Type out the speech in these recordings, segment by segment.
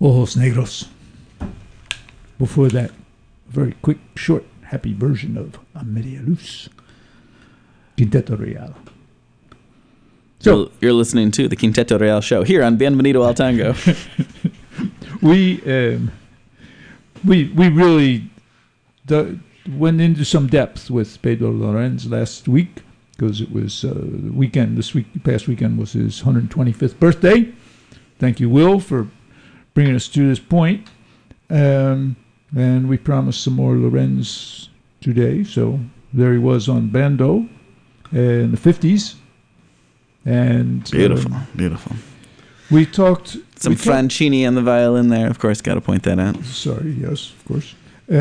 Ojos Negros. Before that, a very quick, short, happy version of A Media Luz. Quinteto Real. So you're listening to the Quinteto Real show here on Bienvenido al Tango. we really went into some depth with Pedro Lorenz last week because it was weekend. Past weekend was his 125th birthday. Thank you, Will, for bringing us to this point. And we promised some more Lorenz today. So there he was on Bando in the 50s. And Beautiful. We talked... Some Franchini on the violin there, of course, got to point that out. Sorry, yes, of course.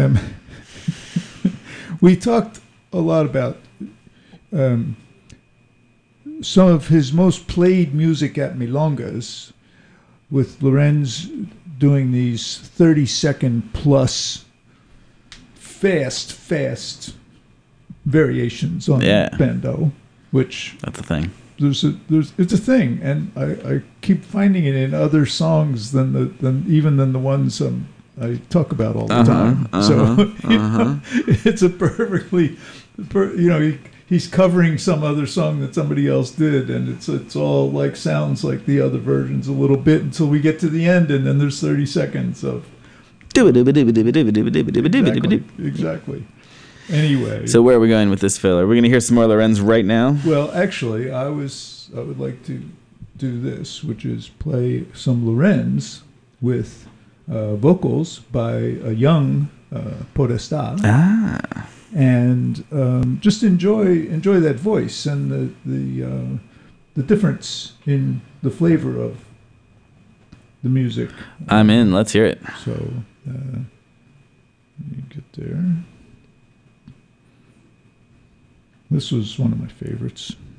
We talked a lot about some of his most played music at Milongas, with Lorenz doing these 30-second plus fast variations on Bando, which... That's a thing. It's a thing, and I keep finding it in other songs than the ones I talk about all the time. It's a perfectly, he's covering some other song that somebody else did, and it's all like sounds like the other versions a little bit until we get to the end, and then there's 30 seconds of exactly. Anyway. So where are we going with this filler? We're going to hear some more Lorenz right now? Well, actually, I would like to do this, which is play some Lorenz with vocals by a young Podestá. And just enjoy that voice and the difference in the flavor of the music. I'm in. Let's hear it. So, let me get there. This was one of my favorites.